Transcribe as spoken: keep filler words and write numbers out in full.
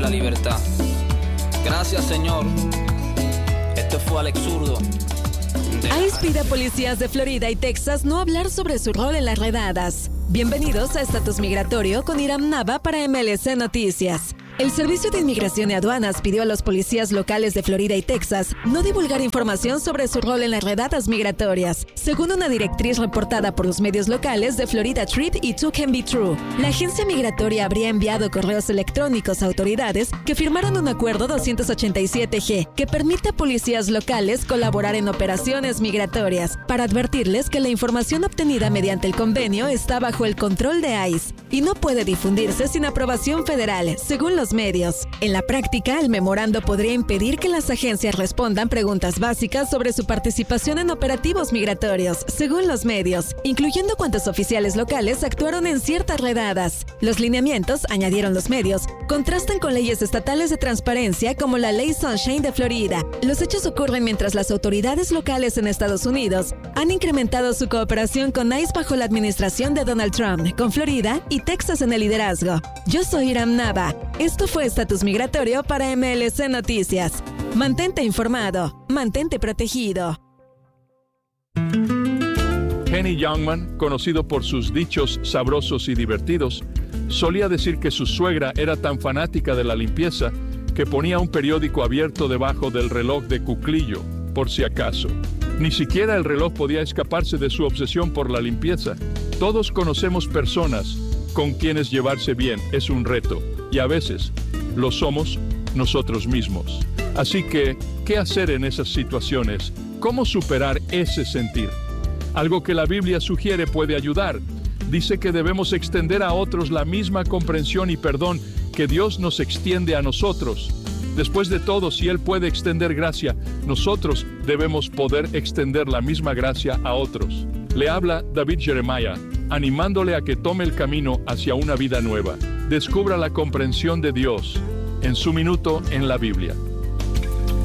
la libertad. Gracias, Señor. Este fue Alex Zurdo. ICE pide a policías de Florida y Texas no hablar sobre su rol en las redadas. Bienvenidos a Estatus Migratorio con Iram Nava para M L C Noticias. El Servicio de Inmigración y Aduanas pidió a los policías locales de Florida y Texas no divulgar información sobre su rol en las redadas migratorias, según una directriz reportada por los medios locales de Florida Trip y Too Can Be True. La agencia migratoria habría enviado correos electrónicos a autoridades que firmaron un acuerdo doscientos ochenta y siete G que permite a policías locales colaborar en operaciones migratorias para advertirles que la información obtenida mediante el convenio está bajo el control de ICE y no puede difundirse sin aprobación federal, según los medios. En la práctica, el memorando podría impedir que las agencias respondan preguntas básicas sobre su participación en operativos migratorios, según los medios, incluyendo cuántos oficiales locales actuaron en ciertas redadas. Los lineamientos, añadieron los medios, contrastan con leyes estatales de transparencia como la Ley Sunshine de Florida. Los hechos ocurren mientras las autoridades locales en Estados Unidos han incrementado su cooperación con ICE bajo la administración de Donald Trump, con Florida y Texas en el liderazgo. Yo soy Iram Nava. Esto fue Estatus Migratorio para M L C Noticias. Mantente informado, mantente protegido. Henny Youngman, conocido por sus dichos sabrosos y divertidos, solía decir que su suegra era tan fanática de la limpieza que ponía un periódico abierto debajo del reloj de cuclillo, por si acaso. Ni siquiera el reloj podía escaparse de su obsesión por la limpieza. Todos conocemos personas con quienes llevarse bien es un reto, y a veces lo somos nosotros mismos. Así que, ¿qué hacer en esas situaciones? ¿Cómo superar ese sentir? Algo que la Biblia sugiere puede ayudar. Dice que debemos extender a otros la misma comprensión y perdón que Dios nos extiende a nosotros. Después de todo, si Él puede extender gracia, nosotros debemos poder extender la misma gracia a otros. Le habla David Jeremiah, animándole a que tome el camino hacia una vida nueva. Descubra la comprensión de Dios en su minuto en la Biblia.